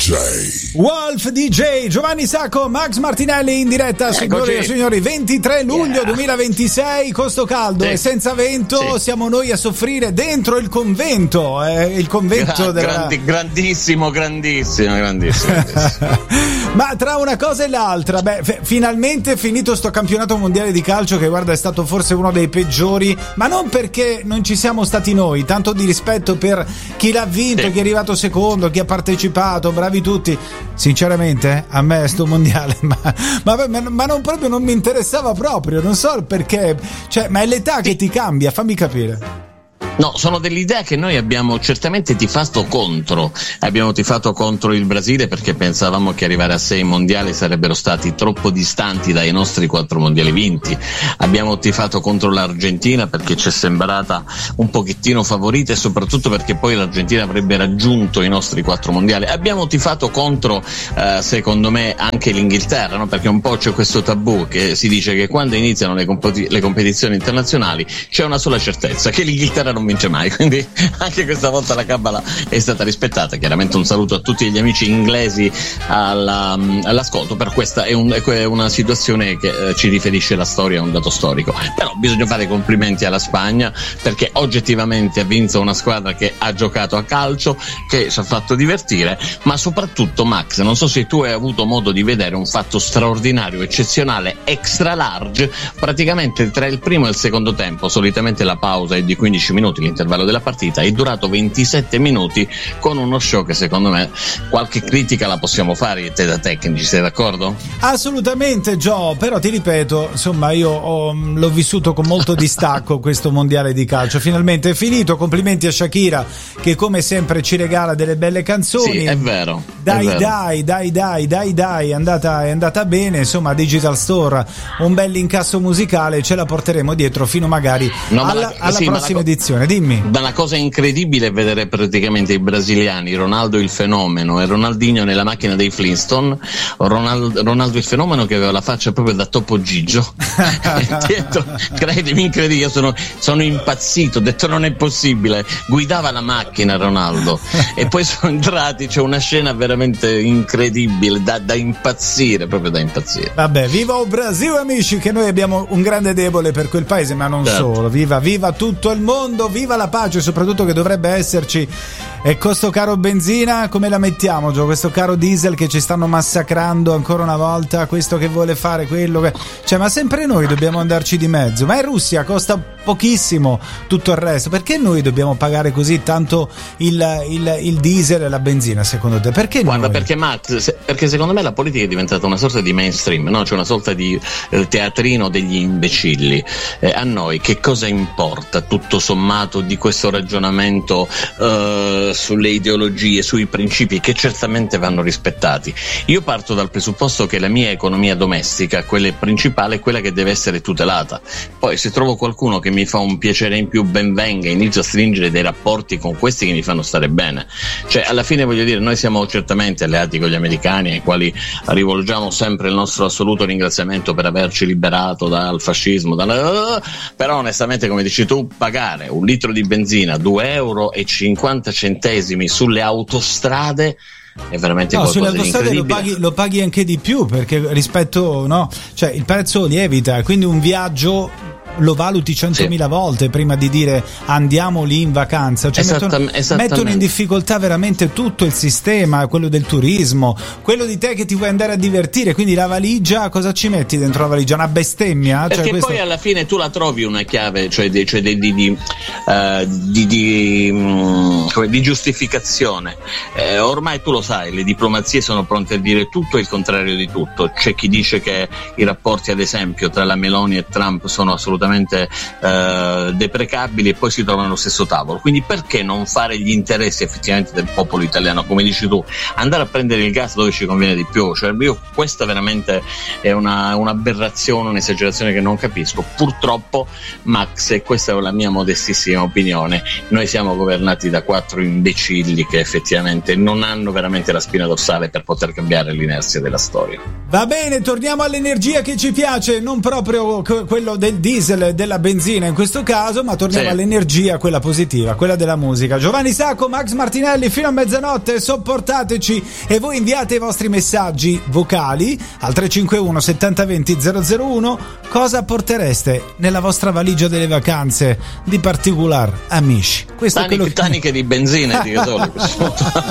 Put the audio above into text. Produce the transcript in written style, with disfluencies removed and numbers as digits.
Wolf DJ, Giovanni Sacco, Max Martinelli in diretta, signori e signori, 23 luglio 2026, con sto caldo e senza vento, siamo noi a soffrire dentro il convento, il convento grandissimo. Ma tra una cosa e l'altra, finalmente è finito sto campionato mondiale di calcio che, guarda, è stato forse uno dei peggiori, ma non perché non ci siamo stati noi, tanto di rispetto per chi l'ha vinto, chi è arrivato secondo, chi ha partecipato, bravi tutti. Sinceramente a me sto mondiale ma non proprio, non mi interessava proprio, non so perché, cioè, ma è l'età che ti cambia, fammi capire. No, sono dell'idea che noi abbiamo certamente tifato contro il Brasile perché pensavamo che arrivare a 6 mondiali sarebbero stati troppo distanti dai nostri 4 mondiali vinti. Abbiamo tifato contro l'Argentina perché ci è sembrata un pochettino favorita e soprattutto perché poi l'Argentina avrebbe raggiunto i nostri 4 mondiali. Abbiamo tifato contro, secondo me, anche l'Inghilterra, no? Perché un po' c'è questo tabù che si dice che quando iniziano le competizioni internazionali c'è una sola certezza, che l'Inghilterra non vince mai, quindi anche questa volta la cabala è stata rispettata. Chiaramente un saluto a tutti gli amici inglesi all'ascolto, per questa è una situazione che ci riferisce la storia, è un dato storico. Però bisogna fare i complimenti alla Spagna perché oggettivamente ha vinto una squadra che ha giocato a calcio, che ci ha fatto divertire, ma soprattutto, Max, non so se tu hai avuto modo di vedere un fatto straordinario, eccezionale, extra large, praticamente tra il primo e il secondo tempo. Solitamente la pausa è di 15 minuti, l'intervallo della partita è durato 27 minuti con uno show che secondo me qualche critica la possiamo fare te da tecnici, sei d'accordo? Assolutamente, Gio, però ti ripeto, insomma, io l'ho vissuto con molto distacco questo mondiale di calcio. Finalmente è finito, complimenti a Shakira che come sempre ci regala delle belle canzoni. Sì, è vero. Dai, è andata bene, insomma, Digital Store, un bel incasso musicale, ce la porteremo dietro fino magari alla prossima edizione. Dimmi. Ma la cosa incredibile è vedere praticamente i brasiliani, Ronaldo il fenomeno e Ronaldinho nella macchina dei Flintstone. Ronaldo il fenomeno che aveva la faccia proprio da Topo Gigio. Credimi, io sono impazzito, ho detto non è possibile, guidava la macchina Ronaldo e poi sono entrati, c'è una scena veramente incredibile, da impazzire, proprio da impazzire. Vabbè, viva il Brasile, amici, che noi abbiamo un grande debole per quel paese, ma non solo, viva tutto il mondo, viva la pace, soprattutto che dovrebbe esserci. E con sto caro benzina come la mettiamo, Gio? Questo caro diesel che ci stanno massacrando ancora una volta, questo che vuole fare quello che... Cioè, ma sempre noi dobbiamo andarci di mezzo. Ma in Russia costa pochissimo tutto il resto, perché noi dobbiamo pagare così tanto il diesel e la benzina, secondo te? Perché Guarda, noi? perché Max, perché secondo me la politica è diventata una sorta di mainstream, no? C'è una sorta di teatrino degli imbecilli. A noi che cosa importa tutto sommato di questo ragionamento sulle ideologie, sui principi che certamente vanno rispettati? Io parto dal presupposto che la mia economia domestica, quella principale, è quella che deve essere tutelata. Poi se trovo qualcuno che mi fa un piacere in più, ben venga, inizio a stringere dei rapporti con questi che mi fanno stare bene. Cioè, alla fine, voglio dire, noi siamo certamente alleati con gli americani, ai quali rivolgiamo sempre il nostro assoluto ringraziamento per averci liberato dal fascismo, però onestamente, come dici tu, pagare un litro di benzina 2,50 € sulle autostrade è veramente qualcosa di incredibile. Sulle autostrade lo paghi anche di più, perché rispetto, no, cioè il prezzo lievita, quindi un viaggio lo valuti 100.000 volte prima di dire andiamo lì in vacanza. Cioè mettono in difficoltà veramente tutto il sistema, quello del turismo, quello di te che ti vuoi andare a divertire. Quindi la valigia, cosa ci metti dentro la valigia? Una bestemmia? Perché cioè, poi alla fine tu la trovi una chiave, cioè di giustificazione. Ormai tu lo sai, le diplomazie sono pronte a dire tutto e il contrario di tutto. C'è chi dice che i rapporti, ad esempio, tra la Meloni e Trump sono assolutamente deprecabili, e poi si trovano allo stesso tavolo. Quindi perché non fare gli interessi effettivamente del popolo italiano, come dici tu, andare a prendere il gas dove ci conviene di più? Cioè, io questa veramente è un'aberrazione, un'esagerazione che non capisco. Purtroppo, Max, e questa è la mia modestissima opinione, noi siamo governati da 4 imbecilli che effettivamente non hanno veramente la spina dorsale per poter cambiare l'inerzia della storia. Va bene, torniamo all'energia che ci piace, non proprio quello del diesel, della benzina in questo caso, ma torniamo all'energia, quella positiva, quella della musica. Giovanni Sacco, Max Martinelli fino a mezzanotte, sopportateci, e voi inviate i vostri messaggi vocali al 351 70 20 001. Cosa portereste nella vostra valigia delle vacanze di particolare, amici? Questo è quello taniche di benzina, dico solo.